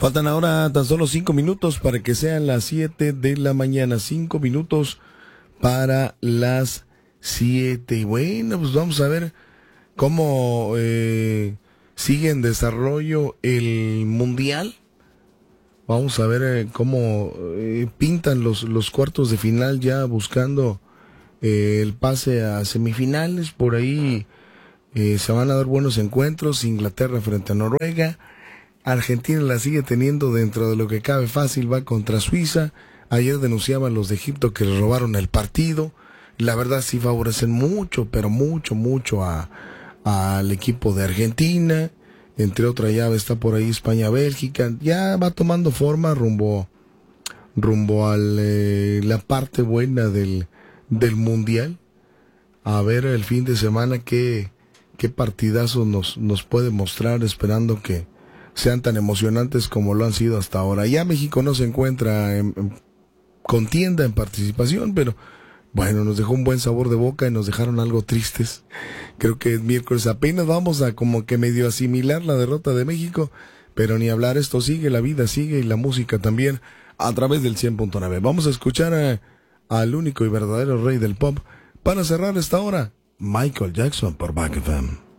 Faltan ahora tan solo 5 minutos para que sean las 7 de la mañana. 5 minutos para las 7. Y bueno, pues vamos a ver cómo sigue en desarrollo el Mundial. Vamos a ver cómo pintan los cuartos de final, ya buscando el pase a semifinales. Por ahí se van a dar buenos encuentros. Inglaterra frente a Noruega. Argentina la sigue teniendo dentro de lo que cabe fácil, va contra Suiza. Ayer denunciaban los de Egipto que les robaron el partido. La verdad sí favorecen mucho, pero mucho al equipo de Argentina. Entre otra llave está por ahí España-Bélgica. Ya va tomando forma rumbo a la parte buena del Mundial. A ver el fin de semana qué partidazo nos puede mostrar, esperando que sean tan emocionantes como lo han sido hasta ahora. Ya México no se encuentra en contienda, en participación, pero bueno, nos dejó un buen sabor de boca y nos dejaron algo tristes. Creo que es miércoles, apenas vamos a como que medio asimilar la derrota de México, pero ni hablar, esto sigue, la vida sigue y la música también a través del 100.9. Vamos a escuchar al único y verdadero rey del pop para cerrar esta hora, Michael Jackson por Back FM.